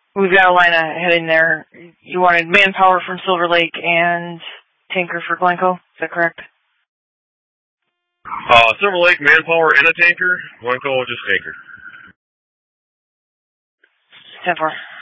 We've got a line heading there. You wanted manpower from Silver Lake and tanker for Glencoe, is that correct? Silver Lake, manpower, and a tanker. Glencoe, just tanker. 10-4.